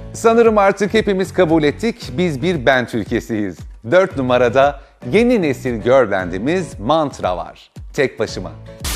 Sanırım artık hepimiz kabul ettik, biz bir ben Türkiye'siyiz. 4 numarada yeni nesil girl bandimiz Mantra var. Tek başıma.